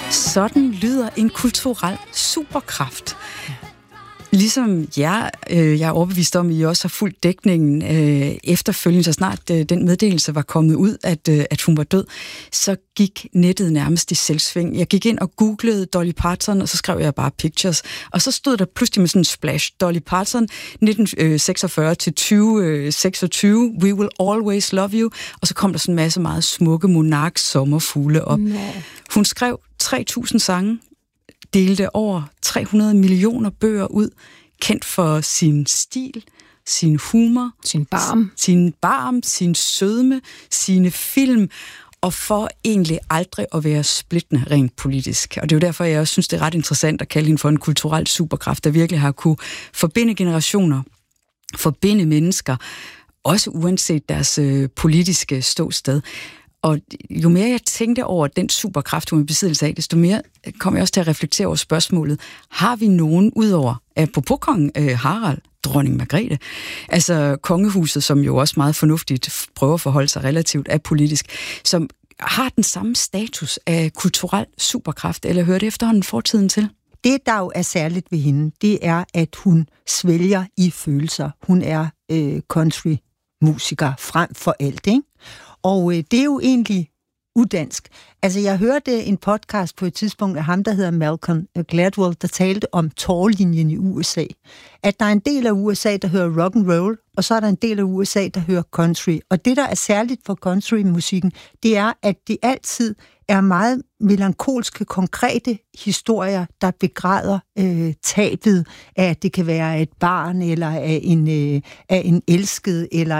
Sådan lyder en kulturel superkraft. Ligesom jeg er overbevist om, at I også har fulgt dækningen efterfølgende, så snart den meddelelse var kommet ud, at hun var død, så gik nettet nærmest i selvsving. Jeg gik ind og googlede Dolly Parton, og så skrev jeg bare pictures, og så stod der pludselig med sådan en splash, Dolly Parton, 1946 til 2026, We Will Always Love You, og så kom der sådan en masse meget smukke monark sommerfugle op. Hun skrev 3.000 sange, delte over 300 millioner bøger ud, kendt for sin stil, sin humor, sin barm, sin sødme, sine film, og for egentlig aldrig at være splittende rent politisk. Og det er jo derfor, jeg også synes, det er ret interessant at kalde hende for en kulturel superkraft, der virkelig har kunne forbinde generationer, forbinde mennesker, også uanset deres politiske ståsted. Og jo mere jeg tænkte over den superkraft, hun er besiddelse af, desto mere kom jeg også til at reflektere over spørgsmålet. Har vi nogen udover, apropos kong Harald, dronning Margrethe, altså kongehuset, som jo også meget fornuftigt prøver at forholde sig relativt apolitisk, som har den samme status af kulturel superkraft, eller hører det efterhånden fortiden til? Det, der jo er særligt ved hende, det er, at hun svælger i følelser. Hun er country-musiker frem for alt, ikke? Og det er jo egentlig udansk. Altså, jeg hørte en podcast på et tidspunkt af ham, der hedder Malcolm Gladwell, der talte om tårlinjen i USA. At der er en del af USA, der hører rock and roll, og så er der en del af USA, der hører country. Og det, der er særligt for countrymusikken, det er, at det altid er meget melankolske, konkrete historier, der begræder tabet af, at det kan være et barn, eller af en elsket, eller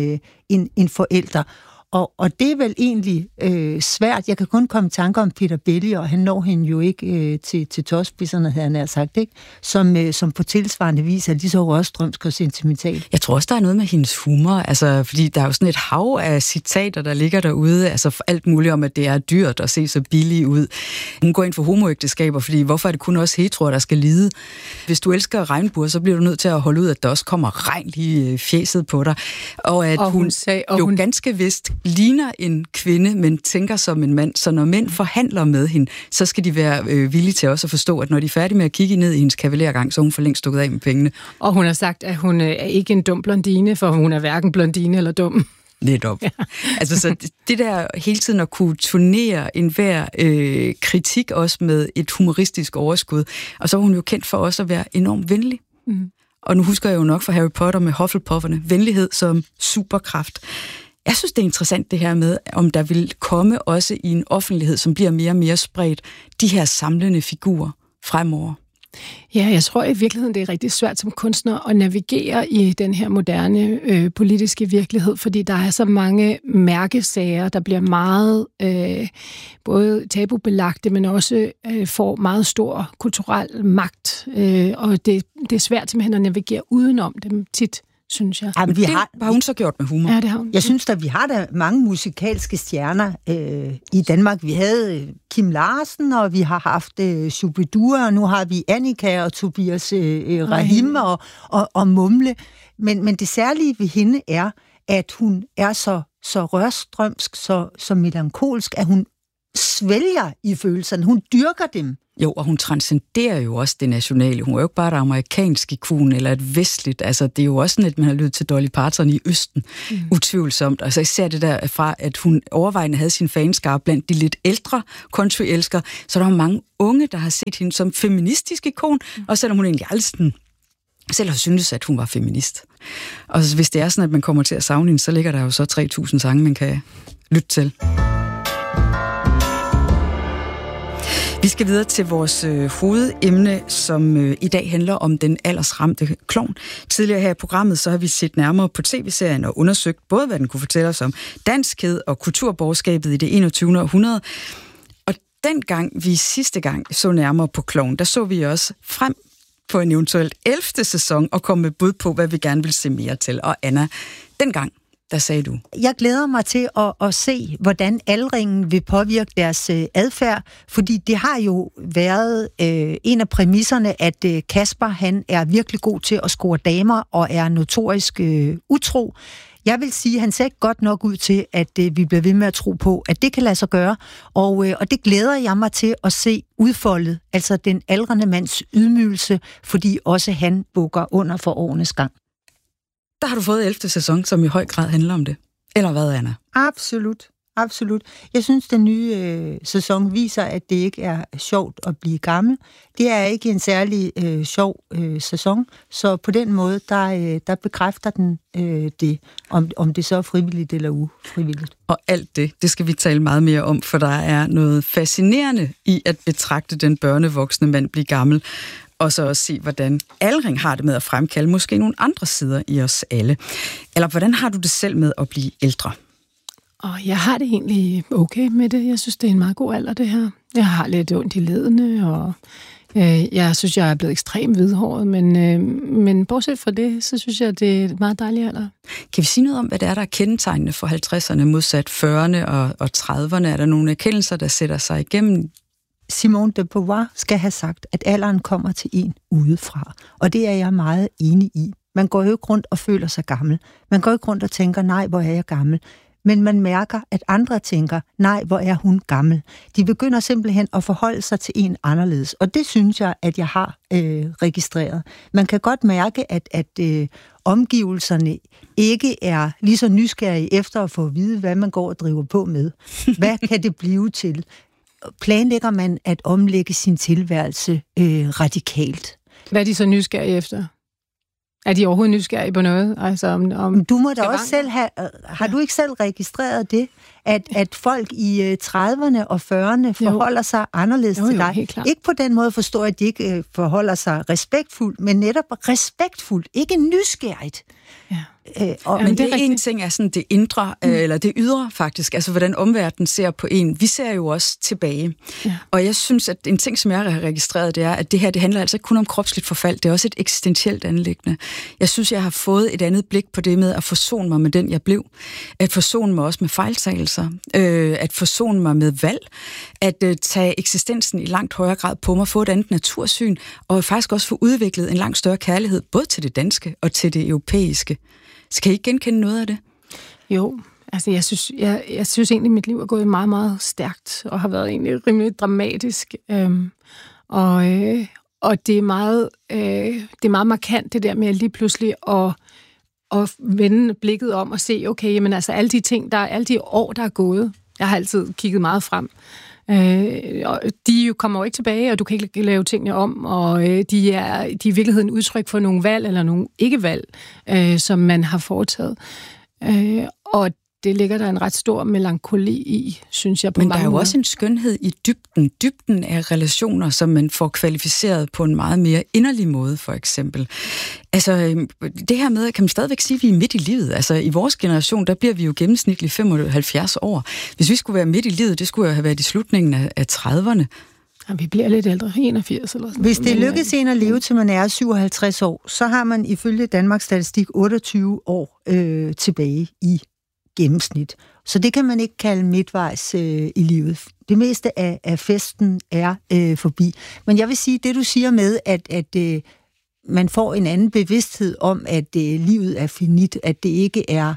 en forælder. Og det er vel egentlig svært. Jeg kan kun komme i tanker om Peter Belli, og han når hende jo ikke til tosspidserne, havde han nær sagt, ikke? Som på tilsvarende vis er lige så rørstrømsk og sentimental. Jeg tror også, der er noget med hendes humor, altså, fordi der er jo sådan et hav af citater, der ligger derude, altså for alt muligt om, at det er dyrt at se så billigt ud. Hun går ind for homoægteskaber, fordi hvorfor er det kun også heteroer, der skal lide? Hvis du elsker regnbuer, så bliver du nødt til at holde ud, at der også kommer regn i fjeset på dig. Og at hun ganske vist ligner en kvinde, men tænker som en mand. Så når mænd forhandler med hende, så skal de være villige til også at forstå, at når de er færdige med at kigge ned i hendes kavalergang, så er hun for længst stukket af med pengene. Og hun har sagt, at hun er ikke en dum blondine, for hun er hverken blondine eller dum. Netop. Ja. Altså, så det der hele tiden at kunne turnere enhver kritik også med et humoristisk overskud, og så er hun jo kendt for også at være enormt venlig. Mm. Og nu husker jeg jo nok fra Harry Potter med Hufflepufferne, venlighed som superkraft. Jeg synes, det er interessant det her med, om der vil komme også i en offentlighed, som bliver mere og mere spredt, de her samlende figurer fremover. Ja, jeg tror i virkeligheden, det er rigtig svært som kunstner at navigere i den her moderne politiske virkelighed, fordi der er så mange mærkesager, der bliver meget både tabubelagte, men også får meget stor kulturel magt, og det er svært simpelthen at navigere udenom dem tit, synes jeg. Jamen, det har hun så gjort med humor. Ja, det har hun. Jeg synes, at vi har da mange musikalske stjerner i Danmark. Vi havde Kim Larsen, og vi har haft Shubidua, og nu har vi Annika og Tobias Rahim og Mumle. Men det særlige ved hende er, at hun er så rørstrømsk, så melankolsk, at hun svælger i følelserne. Hun dyrker dem. Jo, og hun transcenderer jo også det nationale. Hun er jo ikke bare et amerikansk ikon eller et vestligt. Altså, det er jo også sådan, at man har lyttet til Dolly Parton i Østen. Utvivlsomt. Altså, især det der fra, at hun overvejende havde sin fanskare blandt de lidt ældre country-elskere, så der er mange unge, der har set hende som feministisk ikon, og selvom hun egentlig aldrig selv har syntes, at hun var feminist. Og hvis det er sådan, at man kommer til at savne hende, så ligger der jo så 3.000 sange, man kan lytte til. Vi skal videre til vores hovedemne, som i dag handler om den aldersramte klovn. Tidligere her i programmet, så har vi set nærmere på tv-serien og undersøgt både, hvad den kunne fortælle os om danskhed og kulturborgerskabet i det 21. århundrede. Og dengang vi sidste gang så nærmere på klovn, der så vi også frem på en eventuelt 11. sæson og kom med bud på, hvad vi gerne vil se mere til. Og Anna, dengang, der sagde du? Jeg glæder mig til at se, hvordan aldringen vil påvirke deres adfærd, fordi det har jo været en af præmisserne, at Kasper, han er virkelig god til at score damer og er notorisk utro. Jeg vil sige, at han ser ikke godt nok ud til, at vi bliver ved med at tro på, at det kan lade sig gøre. Og det glæder jeg mig til at se udfoldet, altså den aldrende mands ydmygelse, fordi også han bukker under for årenes gang. Der har du fået 11. sæson, som i høj grad handler om det. Eller hvad, Anna? Absolut. Absolut. Jeg synes, den nye sæson viser, at det ikke er sjovt at blive gammel. Det er ikke en særlig sjov sæson, så på den måde, der bekræfter den det, om det så er frivilligt eller ufrivilligt. Og alt det skal vi tale meget mere om, for der er noget fascinerende i at betragte den børnevoksne mand blive gammel, og så også se, hvordan aldring har det med at fremkalde måske nogle andre sider i os alle. Eller hvordan har du det selv med at blive ældre? Og jeg har det egentlig okay med det. Jeg synes, det er en meget god alder, det her. Jeg har lidt ondt i ledene, og jeg synes, jeg er blevet ekstremt hvidhåret, men bortset fra det, så synes jeg, det er et meget dejligt alder. Kan vi sige noget om, hvad det er, der er kendetegnende for 50'erne modsat 40'erne og 30'erne? Er der nogle erkendelser, der sætter sig igennem? Simone de Beauvoir skal have sagt, at alderen kommer til en udefra, og det er jeg meget enig i. Man går jo ikke rundt og føler sig gammel. Man går ikke rundt og tænker, nej, hvor er jeg gammel. Men man mærker, at andre tænker, nej, hvor er hun gammel. De begynder simpelthen at forholde sig til en anderledes, og det synes jeg, at jeg har registreret. Man kan godt mærke, at omgivelserne ikke er lige så nysgerrige efter at få at vide, hvad man går og driver på med. Hvad kan det blive til? Planlægger man at omlægge sin tilværelse radikalt? Hvad er de så nysgerrige efter? Er de overhovedet nysgerrige på noget? Altså om du må da også selv have... Har du ikke selv registreret det? At folk i 30'erne og 40'erne forholder sig anderledes til dig? Ikke på den måde forstår, at de ikke forholder sig respektfuldt, men netop respektfuldt, ikke nysgerrigt. Ja. Men det er en ting er sådan det indre, eller det ydre faktisk, altså hvordan omverdenen ser på en. Vi ser jo også tilbage. Ja. Og jeg synes, at en ting, som jeg har registreret, det er, at det her, det handler altså ikke kun om kropsligt forfald, det er også et eksistentielt anliggende. Jeg synes, jeg har fået et andet blik på det med at forsone mig med den, jeg blev. At forsone mig også med fejltagelser. At forsone mig med valg. At tage eksistensen i langt højere grad på mig, få et andet natursyn, og faktisk også få udviklet en langt større kærlighed, både til det danske og til det europæiske. Skal I ikke genkende noget af det? Jo, altså jeg synes egentlig, at mit liv er gået meget, meget stærkt, og har været egentlig rimelig dramatisk. Og det er meget markant, det der med lige pludselig at vende blikket om og se, okay, jamen altså alle de ting, alle de år, der er gået, jeg har altid kigget meget frem. De kommer jo ikke tilbage, og du kan ikke lave tingene om, og de er i virkeligheden udtryk for nogle valg, eller nogle ikke-valg, som man har foretaget. Og det ligger der en ret stor melankoli i, synes jeg, på mange måder. Men der er jo også en skønhed i dybden af relationer, som man får kvalificeret på en meget mere inderlig måde, for eksempel. Altså, det her med, kan man stadigvæk sige, at vi er midt i livet. Altså, i vores generation, der bliver vi jo gennemsnitligt 75 år. Hvis vi skulle være midt i livet, det skulle jo have været i slutningen af 30'erne. Ja, vi bliver lidt ældre, 81 eller sådan. Hvis det lykkes en at leve til man er 57 år, så har man ifølge Danmarks Statistik 28 år tilbage i gennemsnit. Så det kan man ikke kalde midtvejs i livet. Det meste af festen er forbi. Men jeg vil sige, det du siger med, at man får en anden bevidsthed om, at livet er finit, at det ikke er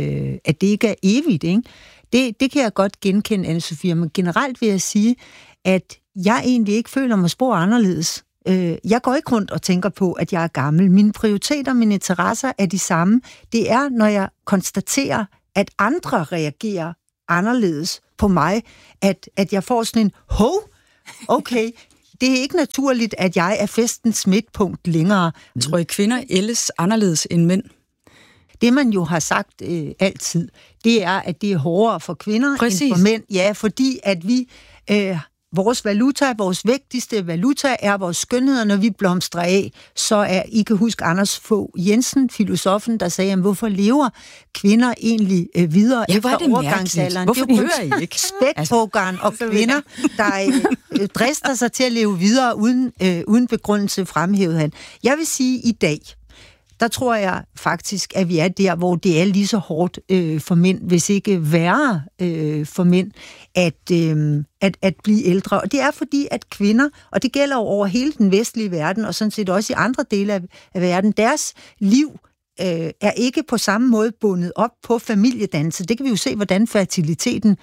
evigt, ikke? Det kan jeg godt genkende, Anne-Sophie, men generelt vil jeg sige, at jeg egentlig ikke føler mig spor anderledes. Jeg går ikke rundt og tænker på, at jeg er gammel. Mine prioriteter, mine interesser er de samme. Det er, når jeg konstaterer, at andre reagerer anderledes på mig, at jeg får sådan en, okay, det er ikke naturligt, at jeg er festens midtpunkt længere. Tror I, kvinder ældes anderledes end mænd? Det, man jo har sagt altid, det er, at det er hårdere for kvinder end for mænd. Ja, fordi at vi... vores vigtigste valuta er vores skønhed, når vi blomstrer af, så er, I kan huske Anders Fogh Jensen, filosofen, der sagde, hvorfor lever kvinder egentlig videre efter overgangsalderen? Hvorfor det hører I ikke? Spækhuggeren og kvinder, der drister sig til at leve videre uden begrundelse, fremhævede han. Jeg vil sige, i dag, der tror jeg faktisk, at vi er der, hvor det er lige så hårdt for mænd, hvis ikke værre for mænd, at blive ældre. Og det er fordi, at kvinder, og det gælder over hele den vestlige verden, og sådan set også i andre dele af verden, deres liv er ikke på samme måde bundet op på familiedannelse. Det kan vi jo se, hvordan fertiliteten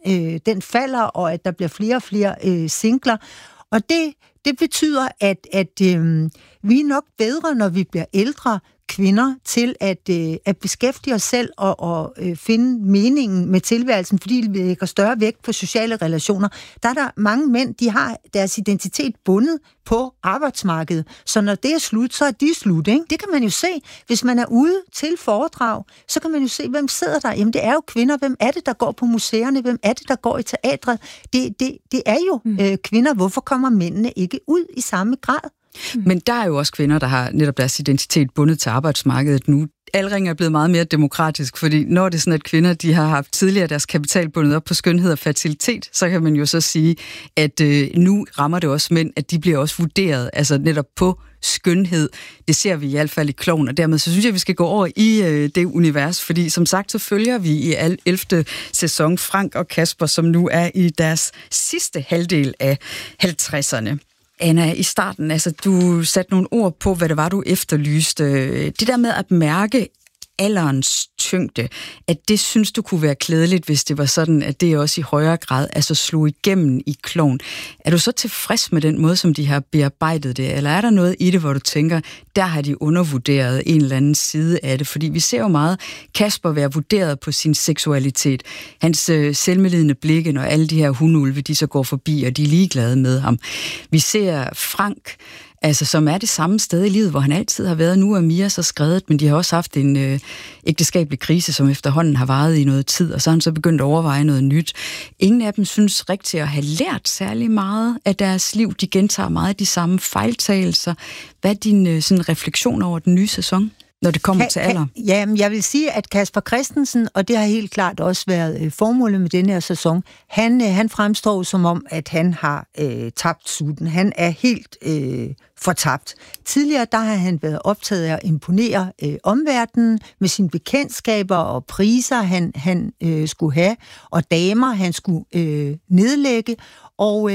den falder, og at der bliver flere og flere singler. Og det betyder, at vi er nok bedre, når vi bliver ældre kvinder, til at beskæftige os selv og finde meningen med tilværelsen, fordi vi lægger større vægt på sociale relationer. Der er der mange mænd, de har deres identitet bundet på arbejdsmarkedet. Så når det er slut, så er de slut, ikke? Det kan man jo se. Hvis man er ude til foredrag, så kan man jo se, hvem sidder der. Jamen, det er jo kvinder. Hvem er det, der går på museerne? Hvem er det, der går i teatret? Det er jo kvinder. Hvorfor kommer mændene ikke ud i samme grad? Men der er jo også kvinder, der har netop deres identitet bundet til arbejdsmarkedet nu. Alring er blevet meget mere demokratisk, fordi når det er sådan, at kvinder de har haft tidligere deres kapital bundet op på skønhed og fertilitet, så kan man jo så sige, at nu rammer det også mænd, at de bliver også vurderet, altså netop på skønhed. Det ser vi i hvert fald i Klovn, og dermed så synes jeg, at vi skal gå over i det univers, fordi som sagt, så følger vi i 11. sæson Frank og Kasper, som nu er i deres sidste halvdel af 50'erne. Anna, i starten, altså du satte nogle ord på, hvad det var, du efterlyste. Det der med at mærke alderens tyngde, at det synes du kunne være klædeligt, hvis det var sådan, at det også i højere grad altså slog igennem i Klovn. Er du så tilfreds med den måde, som de har bearbejdet det, eller er der noget i det, hvor du tænker, der har de undervurderet en eller anden side af det? Fordi vi ser jo meget Kasper være vurderet på sin seksualitet, hans selvmedlidende blikke, når alle de her hundulve, de så går forbi, og de er ligeglade med ham. Vi ser Frank, altså som er det samme sted i livet, hvor han altid har været. Nu er Mia så skredet, men de har også haft en ægteskabelig krise, som efterhånden har varet i noget tid, og så har han så begyndt at overveje noget nyt. Ingen af dem synes rigtigt at have lært særlig meget af deres liv. De gentager meget af de samme fejltagelser. Hvad er din sådan, refleksion over den nye sæson, når det kommer til alder? Jamen, jeg vil sige, at Kasper Christensen, og det har helt klart også været formålet med den her sæson, han fremstår som om, at han har tabt sutten. Han er helt fortabt. Tidligere, der har han været optaget af at imponere omverdenen med sine bekendtskaber og priser, han skulle have, og damer, han skulle nedlægge, og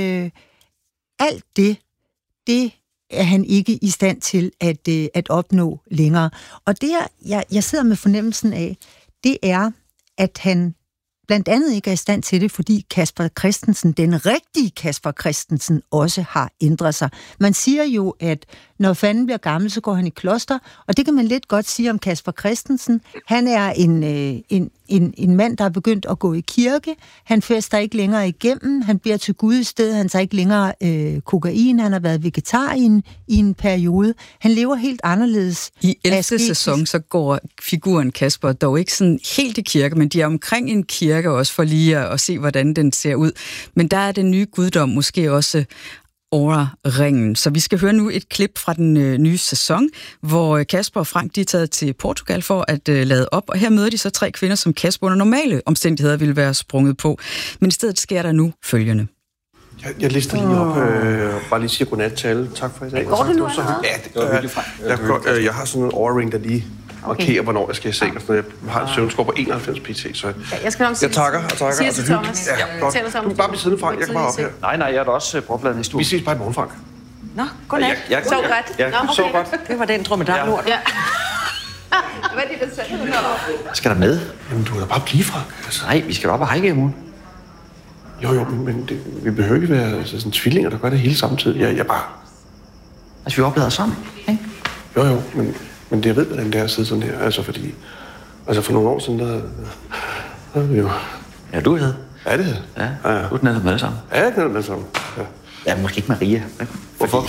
alt det er han ikke i stand til at opnå længere. Og det, jeg sidder med fornemmelsen af, det er, at han blandt andet ikke er i stand til det, fordi Kasper Christensen, den rigtige Kasper Christensen, også har ændret sig. Man siger jo, at når fanden bliver gammel, så går han i kloster, og det kan man lidt godt sige om Kasper Christensen. Han er en mand, der er begyndt at gå i kirke. Han fester ikke længere igennem. Han bliver til Gud i stedet. Han tager ikke længere kokain. Han har været vegetar i en periode. Han lever helt anderledes. I 11. sæson, så går figuren Kasper dog ikke sådan helt i kirke, men de er omkring en kirke også for lige at se, hvordan den ser ud. Men der er den nye guddom måske også Aura-ringen. Så vi skal høre nu et klip fra den nye sæson, hvor Kasper og Frank de er taget til Portugal for at lade op, og her møder de så 3 kvinder, som Kasper under normale omstændigheder ville være sprunget på. Men i stedet sker der nu følgende. Jeg lister lige op, bare lige siger godnat til alle. Tak for i dag. Går det nu? Jeg har sådan en Aura-ring, der lige markerer, hvornår jeg skal i seng. Jeg har en søvnscore på 91 pt, så jeg skal nok sige jeg takker. Siger til Thomas. Ja, godt. Du kan bare blive siddende, Frank. Jeg kan bare op her. Nej, jeg er da også påbladet i stuen. Vi ses bare i morgen, Frank. Nå, godnat. Sov godt. Ja, sov godt. Det var den dromedar-lort. Ja. Hvad er det, der sagde? Skal der med? Jamen, du er da bare blive, Frank. Altså. Nej, vi skal op og hike i morgen. Jo, men vi behøver ikke være sådan tvillinger, der gør det hele samtidig. Jeg bare... Altså, vi oplader sammen, ikke? Jo, men jeg ved, hvordan det er at sidde sådan her. Altså, fordi... Altså, for nogle år siden, der vi jo... Ja, du havde. Ja, det havde. Ja. Du er den med alle sammen. Ja, jeg er den med alle sammen. Ja. Ja, måske ikke Maria. Hvorfor?